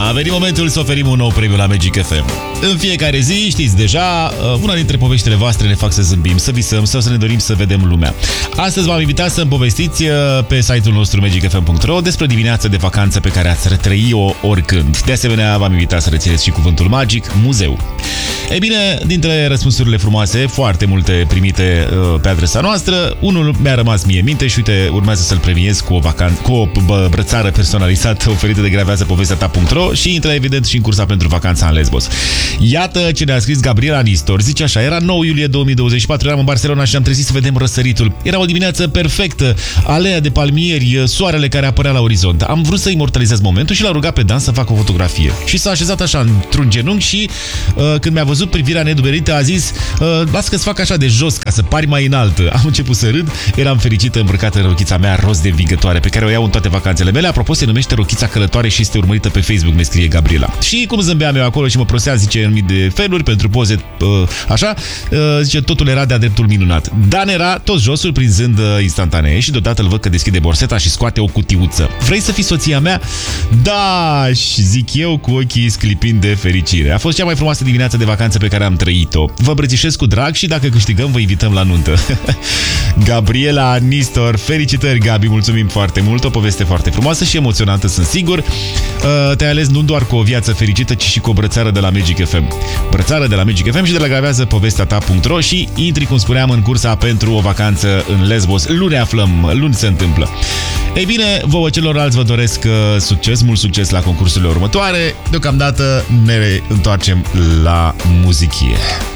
A venit momentul să oferim un nou premiu la Magic FM. În fiecare zi, știți deja, una dintre poveștile voastre ne fac să zâmbim, să visăm sau să ne dorim să vedem lumea. Astăzi v-am invitat să-mi povestiți pe site-ul nostru magicfm.ro despre dimineața de vacanță pe care ați retrăi-o oricând. De asemenea, v-am invitat să rețineți și cuvântul magic, muzeu. Ei bine, dintre răspunsurile frumoase, foarte multe primite pe adresa noastră, unul mi-a rămas mie în minte și uite, urmează să-l premiez cu o brățară personalizată oferită de graveazăpovestea.ta.ro și intră evident și în cursa pentru vacanța în Lesbos. Iată ce ne-a scris Gabriela Nistor. Zice așa: era 9 iulie 2024, eram în Barcelona și am trezit să vedem răsăritul. Era o dimineață perfectă, alea de palmieri, soarele care apărea la orizont. Am vrut să imortalizez momentul și l-a rugat pe Dan să facă o fotografie. Și s-a așezat așa într-un genunchi și când mi-a văzut privirea nedumerită a zis: las că-ți fac așa de jos ca să pari mai înalt. Am început să râd, eram fericită îmbrăcată în rochița mea roz de învingătoare pe care o iau în toate vacanțele mele. Apropo, se numește Rochița Călătoare și este urmărită pe Facebook, ne scrie Gabriela. Și cum zâmbeam eu acolo și mă prosea, zice, în mii de feluri pentru poze, așa, zice, totul era de-a dreptul minunat. Dan era tot josul prinzând instantanee și deodată îl văd că deschide borseta și scoate o cutiuță. Vrei să fii soția mea? Da, și zic eu cu ochii sclipind de fericire. A fost cea mai frumoasă dimineață de vacanță pe care am trăit-o. Vă îmbrățișez cu drag și dacă câștigăm vă invităm la nuntă. Gabriela Nistor, felicitări Gabi, mulțumim foarte mult, o poveste foarte frumoasă și emoționantă, sunt sigur. Te-ai ales nu doar cu o viață fericită, ci și cu o brățară de la Magic FM. Brățară de la Magic FM și de la graveazăpovestea.ta.ro și intri, cum spuneam, în cursa pentru o vacanță în Lesbos. Luni aflăm, luni se întâmplă. Ei bine, vouă celorlalți vă doresc succes, mult succes la concursurile următoare. Deocamdată ne întoarcem la muzichie.